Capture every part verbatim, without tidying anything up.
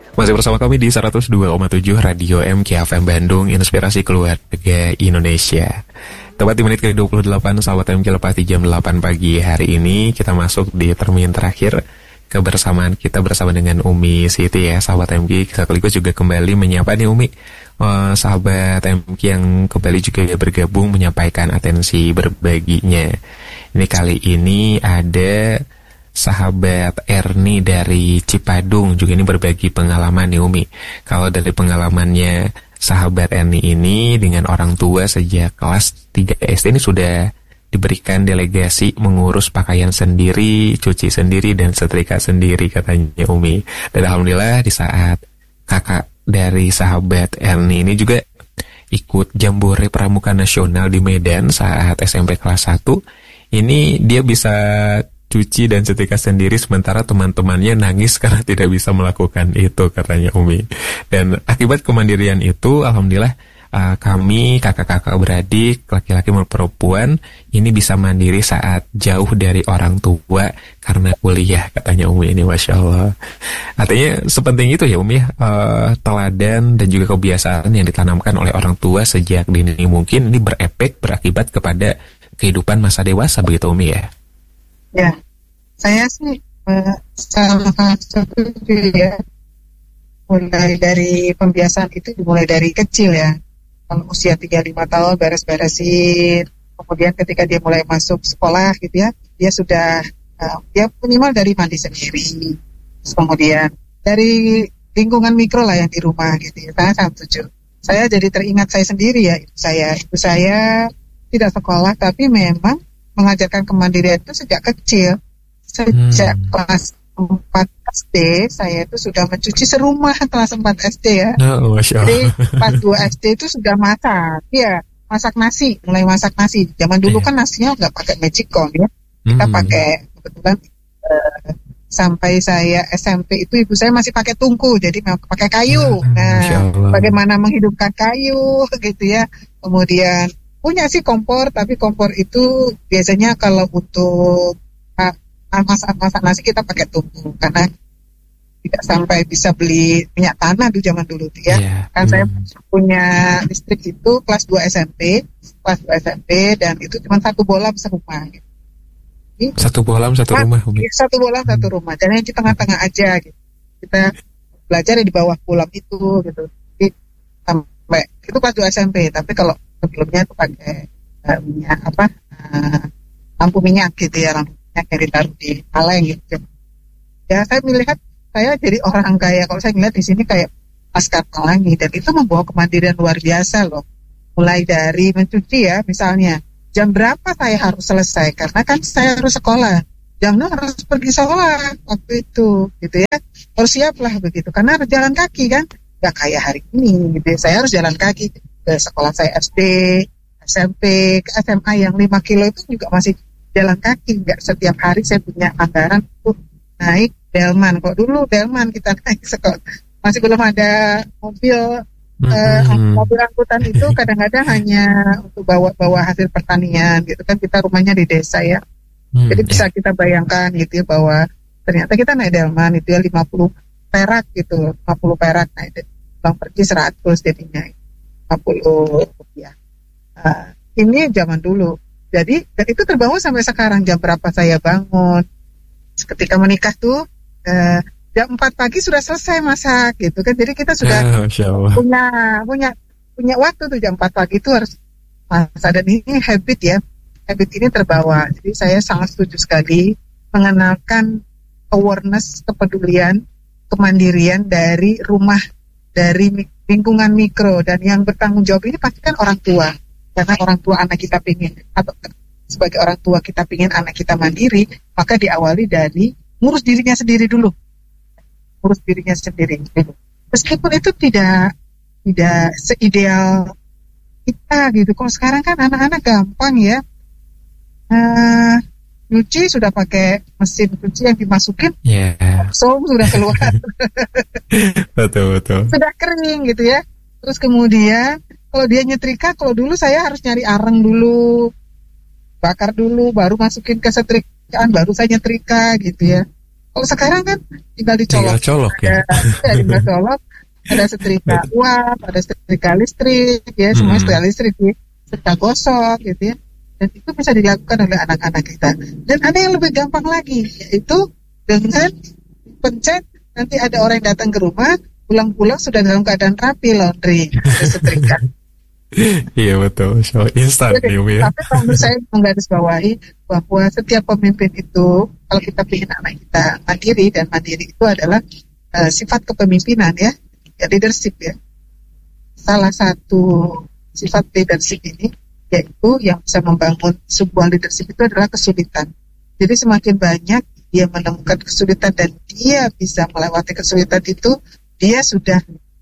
Masih bersama kami di seratus dua koma tujuh Radio M K F M Bandung, Inspirasi Keluarga Indonesia. Tepat di menit ke dua puluh delapan, sahabat M K lepas di jam delapan pagi hari ini. Kita masuk di termin terakhir kebersamaan kita bersama dengan Umi Siti ya, sahabat M K. Sekaligus juga kembali menyapa nih Umi, uh, sahabat M K yang kembali juga bergabung menyampaikan atensi berbaginya. Ini kali ini ada sahabat Erni dari Cipadung juga ini berbagi pengalaman nih Umi. Kalau dari pengalamannya sahabat Erni ini dengan orang tua sejak kelas tiga S D ini sudah diberikan delegasi mengurus pakaian sendiri, cuci sendiri dan setrika sendiri katanya Umi. Dan alhamdulillah di saat kakak dari sahabat Erni ini juga ikut Jambore Pramuka Nasional di Medan saat S M P kelas satu, ini dia bisa cuci dan setrika sendiri sementara teman-temannya nangis karena tidak bisa melakukan itu katanya Umi. Dan akibat kemandirian itu alhamdulillah uh, kami kakak-kakak beradik laki-laki maupun perempuan ini bisa mandiri saat jauh dari orang tua karena kuliah katanya Umi ini, Masya Allah. Artinya sepenting itu ya Umi, uh, teladan dan juga kebiasaan yang ditanamkan oleh orang tua sejak dini mungkin ini berefek berakibat kepada kehidupan masa dewasa begitu Umi ya. Ya, saya sih uh, sangat setuju ya. Mulai dari pembiasaan itu dimulai dari kecil ya. Kalau usia tiga puluh lima tahun beres-beresin, kemudian ketika dia mulai masuk sekolah gitu ya, dia sudah uh, dia minimal dari mandi sendiri. Terus kemudian dari lingkungan mikro lah yang di rumah gitu ya. Saya sangat setuju. Saya jadi teringat saya sendiri ya, ibu saya. Ibu saya tidak sekolah tapi memang mengajarkan kemandirian itu sejak kecil. Sejak hmm. kelas empat S D saya itu sudah mencuci serumah kelas empat S D ya. Oh, jadi kelas dua S D itu sudah masak. Ya, masak nasi, mulai masak nasi. Zaman dulu yeah. kan nasinya nggak pakai magicom ya. Kita hmm. pakai kebetulan uh, sampai saya S M P itu ibu saya masih pakai tungku, jadi pakai kayu. Nah, bagaimana menghidupkan kayu gitu ya. Kemudian punya sih kompor, tapi kompor itu biasanya kalau untuk uh, masak-masak nasi kita pakai tungku karena tidak sampai bisa beli minyak tanah di zaman dulu tuh ya. Yeah. Kan hmm. saya punya listrik itu kelas dua S M P, kelas dua S M P dan itu cuma satu bolam serumah. Gitu. Satu bolam satu nah, rumah. Iya, satu bolam hmm. satu rumah. Dan yang di tengah-tengah aja gitu. Kita belajar di bawah bolam itu gitu. Jadi, sampai itu kelas dua S M P, tapi kalau sebelumnya itu pakai uh, minyak apa uh, lampu minyak gitu ya, lampu minyak yang ditaruh di kaleng gitu ya. Saya melihat saya jadi orang kaya kalau saya melihat di sini kayak Laskar Pelangi, dan itu membawa kemandirian luar biasa loh. Mulai dari mencuci ya, misalnya jam berapa saya harus selesai karena kan saya harus sekolah, jam enam harus pergi sekolah waktu itu gitu ya, harus siap lah begitu karena harus jalan kaki kan, nggak kayak hari ini gitu ya. Saya harus jalan kaki ke sekolah saya S D, S M P, ke S M A yang lima kilo itu juga masih jalan kaki. Nggak setiap hari saya punya anggaran untuk naik delman. Kok dulu delman kita naik sekolah, masih belum ada mobil, mm-hmm. eh, mobil angkutan itu kadang-kadang hanya untuk bawa-bawa hasil pertanian gitu kan, kita rumahnya di desa ya. Mm, Jadi bisa yeah. kita bayangkan gitu ya bahwa ternyata kita naik delman itu ya lima puluh perak gitu, lima puluh perak naik, pulang pergi seratus jadinya lima puluh rupiah. Uh, ini zaman dulu. Jadi dan itu terbawa sampai sekarang. Jam berapa saya bangun? Ketika menikah tuh uh, jam empat pagi sudah selesai masak gitu kan. Jadi kita sudah oh, punya punya punya waktu tuh jam empat pagi itu harus masak, dan ini habit ya. Habit ini terbawa. Jadi saya sangat setuju sekali mengenalkan awareness, kepedulian, kemandirian dari rumah, dari lingkungan mikro, dan yang bertanggung jawab ini pasti kan orang tua, karena orang tua anak kita pingin, atau sebagai orang tua kita pingin anak kita mandiri, maka diawali dari ngurus dirinya sendiri dulu, ngurus dirinya sendiri. Meskipun itu tidak tidak seideal kita gitu. Kalau sekarang kan anak-anak gampang ya, uh, nyuci sudah pakai mesin cuci yang dimasukin, yeah. langsung sudah keluar. Betul betul. Sudah kering gitu ya. Terus kemudian kalau dia nyetrika, kalau dulu saya harus nyari areng dulu, bakar dulu, baru masukin ke setrikaan, baru saya nyetrika gitu ya. Kalau sekarang kan tinggal Tinggal dicolok, colok ada ya. ya, tinggal colok, ada setrika Betul. uap, ada setrika listrik, ya semuanya Mm-mm. setrika listrik, ya, setrika gosok, gitu ya. Dan itu bisa dilakukan oleh anak-anak kita. Dan ada yang lebih gampang lagi, yaitu dengan pencet, nanti ada orang yang datang ke rumah, pulang-pulang sudah dalam keadaan rapi laundry, ada setrika. Iya betul, so instan Jadi, nih Umi ya. tapi kalau menurut saya menggarisbawahi bahwa setiap pemimpin itu, kalau kita ingin anak kita mandiri, dan mandiri itu adalah uh, sifat kepemimpinan ya, ya leadership ya. Salah satu sifat leadership ini yaitu yang bisa membangun sebuah leadership itu adalah kesulitan. Jadi semakin banyak dia menemukan kesulitan dan dia bisa melewati kesulitan itu, dia sudah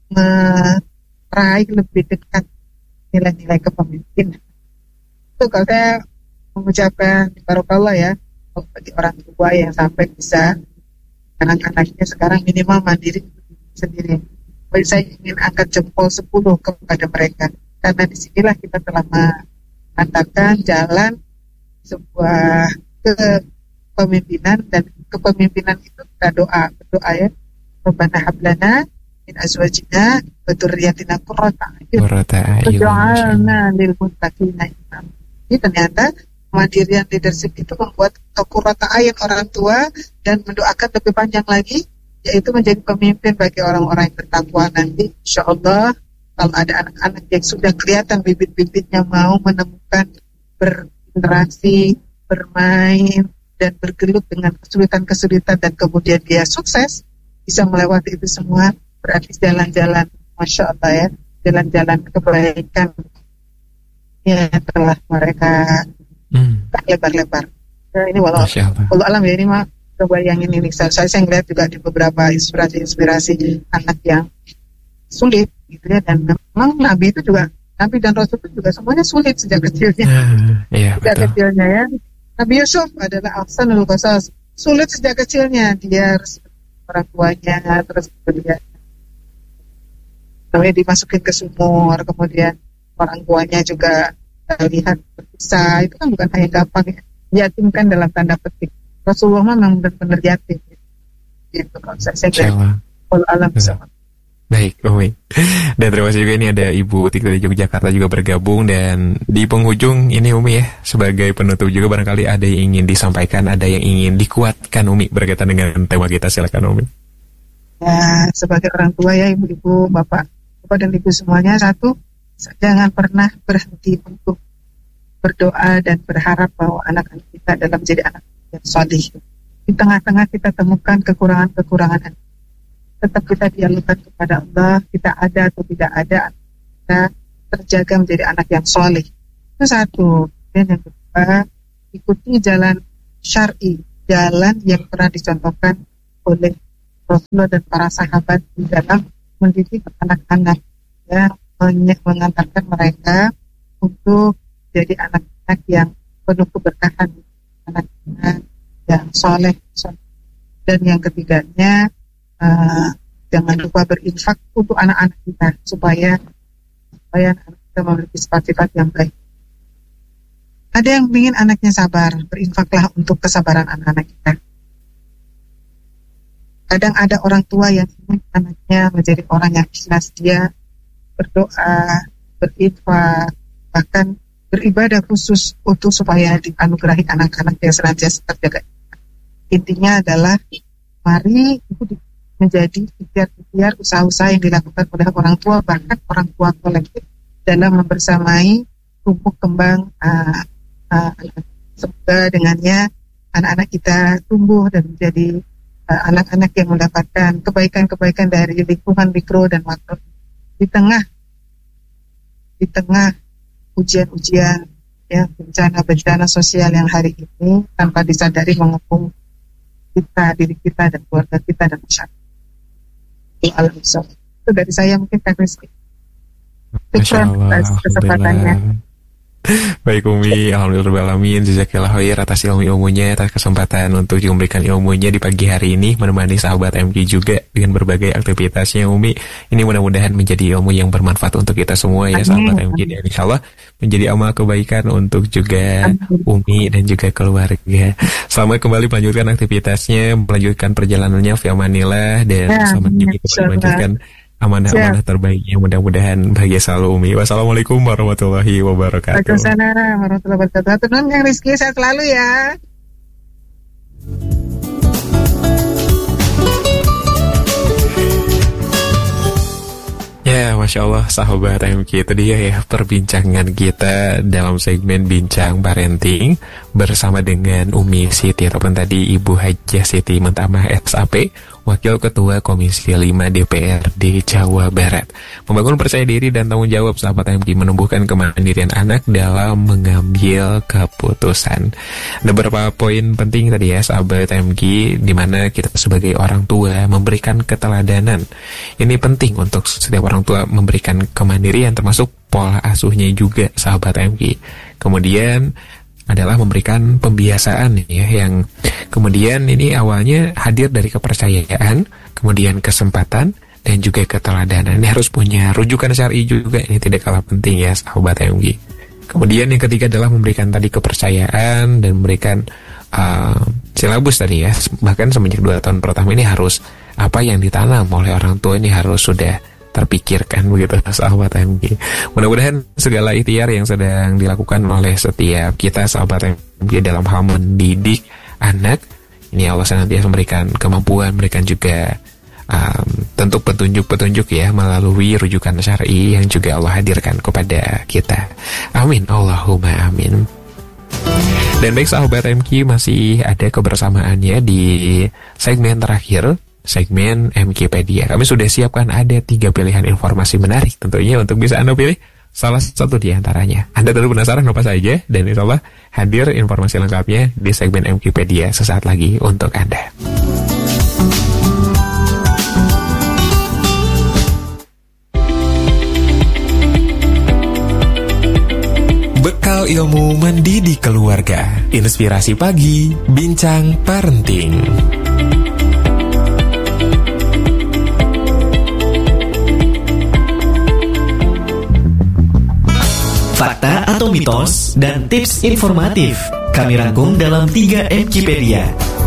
meraih lebih dekat nilai-nilai kepemimpinan. Itu kalau saya mengucapkan barokallah ya bagi orang tua yang sampai bisa anak-anaknya sekarang minimal mandiri sendiri. Jadi saya ingin angkat jempol sepuluh kepada mereka, karena disinilah kita telah mengatakan jalan sebuah kepemimpinan, dan kepemimpinan itu kita doa, berdoa ya, Rabbana hablana min azwajina wa dzurriyyatina qurrata a'yun Qurrata a'yun. waj'alna lil muttaqina imama. Ini ternyata kemandirian leadership itu membuat qurrata a'yun orang tua, dan mendoakan lebih panjang lagi, yaitu menjadi pemimpin bagi orang-orang yang bertakwa nanti. Insyaallah kalau ada anak-anak yang sudah kelihatan bibit-bibitnya mau menemukan berinteraksi, bermain, dan bergelut dengan kesulitan-kesulitan, dan kemudian dia sukses bisa melewati itu semua, berarti jalan-jalan Masya Allah ya, jalan-jalan kebaikan yang telah mereka Hmm. tak lebar-lebar. Nah, ini walau Masya Allah. walau alam ya, ini mah kebayangin ini. Saya saya ngeliat juga di beberapa inspirasi-inspirasi anak yang sulit gitu ya, dan memang Nabi itu juga, Nabi dan Rasul itu juga semuanya sulit sejak kecilnya. Ah, iya Sejak betul. kecilnya ya. Nabi Yusuf adalah ahsanul qasas, sulit sejak kecilnya, dia harus orang tuanya, terus kemudian namanya dimasukin ke sumur, kemudian orang tuanya juga kita lihat berpisah, itu kan bukan hanya gampang ya, yatimkan dalam tanda petik. Rasulullah memang benar-benar yatim gitu. Kalau saya saya Masya kira Allah. kalau alam sama. Baik, Umi. Dan terima kasih juga, ini ada Ibu Utik dari Yogyakarta juga bergabung. Dan di penghujung ini Umi ya, sebagai penutup juga barangkali ada yang ingin disampaikan, ada yang ingin dikuatkan Umi berkaitan dengan tema kita, silakan Umi. Ya, sebagai orang tua ya, ibu-ibu, bapak, bapak dan ibu semuanya, satu, jangan pernah berhenti untuk berdoa dan berharap bahwa anak-anak kita adalah menjadi anak yang saleh. Di tengah-tengah kita temukan kekurangan-kekurangan, tetap kita dialihkan kepada Allah, kita ada atau tidak ada, kita terjaga menjadi anak yang saleh. Itu satu. Dan yang kedua, ikuti jalan syar'i, jalan yang pernah dicontohkan oleh Rasulullah dan para sahabat di dalam mendidik anak-anak, ya, mengantarkan mereka untuk jadi anak-anak yang penuh keberkahan, anak-anak yang soleh. Dan yang ketiganya, uh, jangan lupa berinfak untuk anak-anak kita supaya supaya anak kita memiliki sifat-sifat yang baik. Ada yang ingin anaknya sabar, berinfaklah untuk kesabaran anak-anak kita. Kadang ada orang tua yang ingin anaknya menjadi orang yang ikhlas, dia berdoa, berinfak, bahkan beribadah khusus untuk supaya dianugerahi anak-anak yang senantiasa terjaga. Intinya adalah mari itu menjadi ikhtiar-ikhtiar usaha-usaha yang dilakukan oleh orang tua, bahkan orang tua kolektif dalam membersamai tumbuh kembang uh, uh, semoga dengannya anak-anak kita tumbuh dan menjadi uh, anak-anak yang mendapatkan kebaikan-kebaikan dari lingkungan mikro dan makro. Di tengah di tengah ujian-ujian ya, bencana-bencana sosial yang hari ini tanpa disadari mengepung kita, diri kita dan keluarga kita dan masyarakat. Itu dari saya, mungkin Kak Rizky. Masya Allah, atas kesempatannya. Baik Umi, alhamdulillahirrahmanirrahim, jazakallahu khair atas ilmu-ilmunya, atas kesempatan untuk memberikan ilmunya di pagi hari ini, menemani sahabat M K juga dengan berbagai aktivitasnya Umi. Ini mudah-mudahan menjadi ilmu yang bermanfaat untuk kita semua ya sahabat M K, dan insyaallah menjadi amal kebaikan untuk juga Umi dan juga keluarga. Selamat kembali melanjutkan aktivitasnya, melanjutkan perjalanannya via Manila, dan ya, selamat juga kembali melanjutkan amanah-amanah terbaiknya, mudah-mudahan bahagia selalu Umi. Wassalamualaikum warahmatullahi wabarakatuh. Waalaikumsalam warahmatullahi wabarakatuh. Nun yang Rizky, sehat selalu ya. Ya, Masya Allah sahabat M K, itu dia ya perbincangan kita dalam segmen Bincang Parenting bersama dengan Umi Siti, ataupun tadi Ibu Hajah Siti Mentamah S A P, Wakil Ketua Komisi lima D P R D Jawa Barat. Membangun percaya diri dan tanggung jawab sahabat M K, menumbuhkan kemandirian anak dalam mengambil keputusan. Ada beberapa poin penting tadi ya sahabat M K, di mana kita sebagai orang tua memberikan keteladanan. Ini penting untuk setiap orang tua memberikan kemandirian, termasuk pola asuhnya juga sahabat M K. Kemudian adalah memberikan pembiasaan ya, yang kemudian ini awalnya hadir dari kepercayaan, kemudian kesempatan, dan juga keteladanan. Ini harus punya rujukan syar'i juga, ini tidak kalah penting ya sahabat M G. Kemudian yang ketiga adalah memberikan tadi kepercayaan dan memberikan uh, silabus tadi ya, bahkan semenjak dua tahun pertama ini harus apa yang ditanam oleh orang tua ini harus sudah terpikirkan begitu sahabat M G. Mudah-mudahan segala ikhtiar yang sedang dilakukan oleh setiap kita sahabat M G dalam hal mendidik anak ini, Allah senantiasa memberikan kemampuan, memberikan juga um, tentu petunjuk-petunjuk ya melalui rujukan syar'i yang juga Allah hadirkan kepada kita. Amin, Allahumma amin. Dan baik sahabat M K, masih ada kebersamaannya di segmen terakhir, segmen M K Pedia. Kami sudah siapkan ada tiga pilihan informasi menarik tentunya untuk bisa Anda pilih salah satu di antaranya. Anda tentu penasaran apa saja, dan insya Allah hadir informasi lengkapnya di segmen M K Pedia sesaat lagi untuk Anda. Bekal ilmu mendidik keluarga. Inspirasi pagi, Bincang Parenting. Fakta atau mitos dan tips informatif kami rangkum dalam tiga M K Pedia.